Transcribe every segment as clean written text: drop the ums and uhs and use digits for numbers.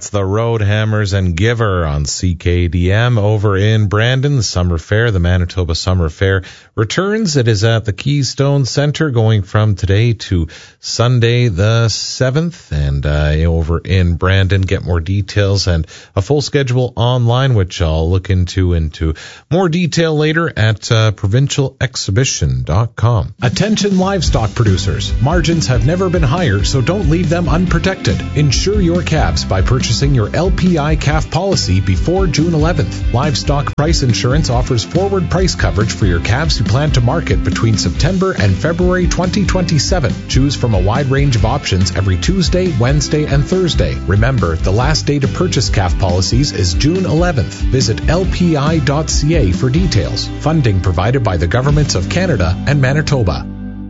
That's the Roadhammers and Giver on CKDM. Over in Brandon, the Summer Fair, the Manitoba Summer Fair returns. It is at the Keystone Center going from today to Sunday the 7th. And over in Brandon, get more details and a full schedule online, which I'll look into more detail later at provincialexhibition.com. Attention livestock producers. Margins have never been higher, so don't leave them unprotected. Insure your calves by purchasing your LPI calf policy before June 11th. Livestock Price Insurance offers forward price coverage for your calves who plan to market between September and February 2027. Choose from a wide range of options every Tuesday, Wednesday, and Thursday. Remember, the last day to purchase calf policies is June 11th. Visit lpi.ca for details. Funding provided by the governments of Canada and Manitoba.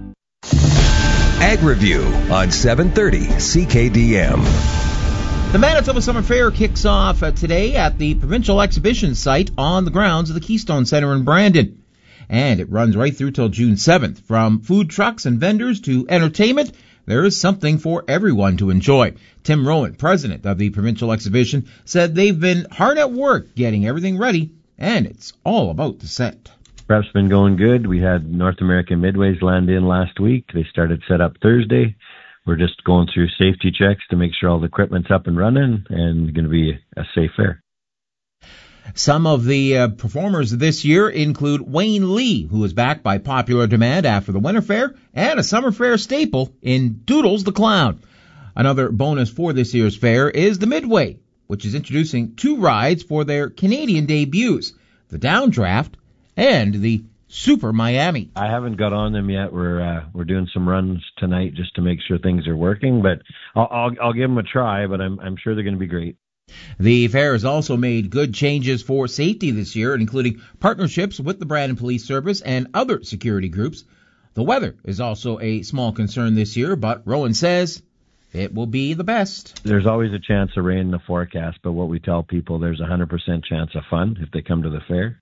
Ag Review on 730 CKDM. The Manitoba Summer Fair kicks off today at the Provincial Exhibition site on the grounds of the Keystone Center in Brandon. And it runs right through till June 7th. From food trucks and vendors to entertainment, there is something for everyone to enjoy. Tim Rowan, president of the Provincial Exhibition, said they've been hard at work getting everything ready, and it's all about the set. Prep's been going good. We had North American Midways land in last week. They started set up Thursday. We're just going through safety checks to make sure all the equipment's up and running and going to be a safe fair. Some of the performers this year include Wayne Lee, who is back by popular demand after the Winter Fair, and a Summer Fair staple in Doodles the Clown. Another bonus for this year's fair is the Midway, which is introducing 2 rides for their Canadian debuts, the Downdraft and the Super Miami. I haven't got on them yet. We're doing some runs tonight just to make sure things are working, but I'll give them a try. But I'm sure they're going to be great. The fair has also made good changes for safety this year, including partnerships with the Brandon Police Service and other security groups. The weather is also a small concern this year, but Rowan says it will be the best. There's always a chance of rain in the forecast, but what we tell people, there's a 100% chance of fun if they come to the fair.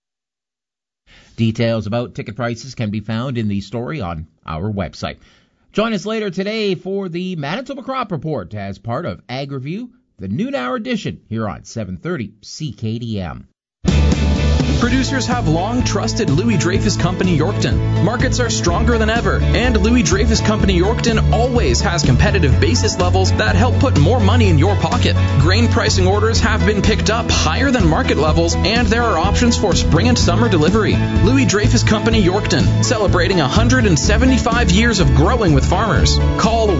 Details about ticket prices can be found in the story on our website. Join us later today for the Manitoba Crop Report as part of Ag Review, the noon hour edition here on 730 CKDM. Producers have long trusted Louis Dreyfus Company Yorkton. Markets are stronger than ever, and Louis Dreyfus Company Yorkton always has competitive basis levels that help put more money in your pocket. Grain pricing orders have been picked up higher than market levels, and there are options for spring and summer delivery. Louis Dreyfus Company Yorkton, celebrating 175 years of growing with farmers. Call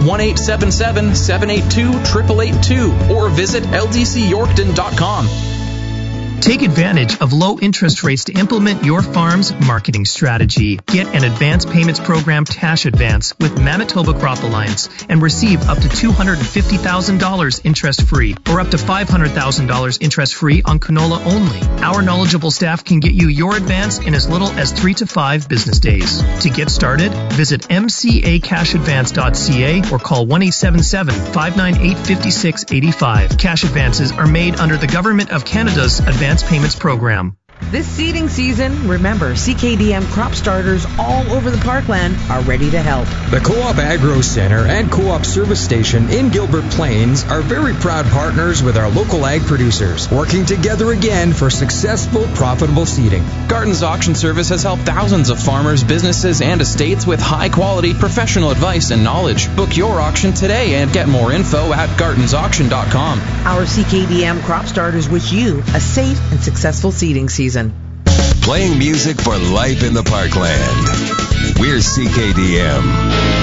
1-877-782-8882 or visit ldcyorkton.com. Take advantage of low interest rates to implement your farm's marketing strategy. Get an advance payments program cash advance with Manitoba Crop Alliance and receive up to $250,000 interest-free or up to $500,000 interest-free on canola only. Our knowledgeable staff can get you your advance in as little as 3 to 5 business days. To get started, visit mcacashadvance.ca or call 1-877-598-5685. Cash advances are made under the Government of Canada's Advance Payments Program. This seeding season, remember, CKDM crop starters all over the parkland are ready to help. The Co-op Agro Center and Co-op Service Station in Gilbert Plains are very proud partners with our local ag producers, working together again for successful, profitable seeding. Garden's Auction Service has helped thousands of farmers, businesses, and estates with high-quality professional advice and knowledge. Book your auction today and get more info at gardensauction.com. Our CKDM crop starters wish you a safe and successful seeding season. Playing music for life in the parkland. We're CKDM.